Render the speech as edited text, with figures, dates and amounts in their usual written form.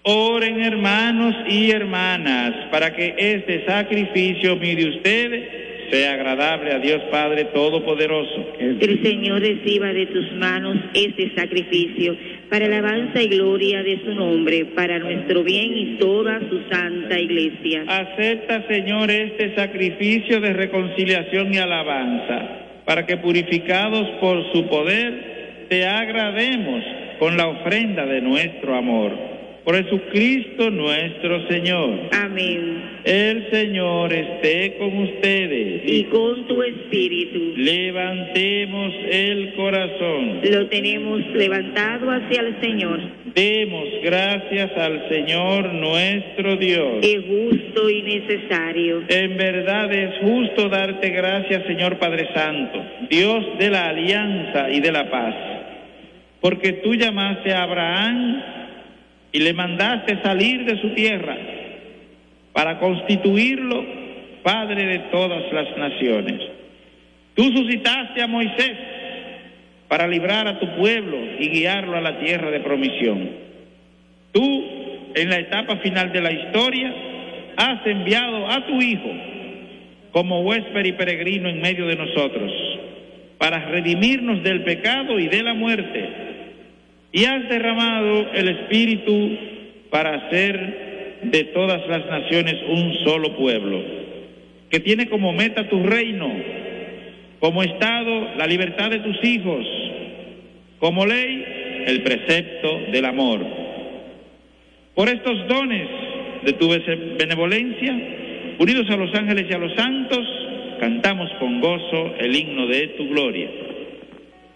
Oren, hermanos y hermanas, para que este sacrificio mío de ustedes sea agradable a Dios Padre Todopoderoso. El Señor reciba de tus manos este sacrificio para alabanza y gloria de su nombre, para nuestro bien y toda su santa iglesia. Acepta, Señor, este sacrificio de reconciliación y alabanza, para que purificados por su poder, te agrademos con la ofrenda de nuestro amor. Por Jesucristo nuestro Señor. Amén. El Señor esté con ustedes. Y con tu espíritu. Levantemos el corazón. Lo tenemos levantado hacia el Señor. Demos gracias al Señor nuestro Dios. Es justo y necesario. En verdad es justo darte gracias, Señor Padre Santo, Dios de la alianza y de la paz, porque tú llamaste a Abraham y le mandaste salir de su tierra para constituirlo padre de todas las naciones. Tú suscitaste a Moisés para librar a tu pueblo y guiarlo a la tierra de promisión. Tú, en la etapa final de la historia, has enviado a tu Hijo como huésped y peregrino en medio de nosotros para redimirnos del pecado y de la muerte. Y has derramado el Espíritu para hacer de todas las naciones un solo pueblo, que tiene como meta tu reino, como Estado la libertad de tus hijos, como ley el precepto del amor. Por estos dones de tu benevolencia, unidos a los ángeles y a los santos, cantamos con gozo el himno de tu gloria.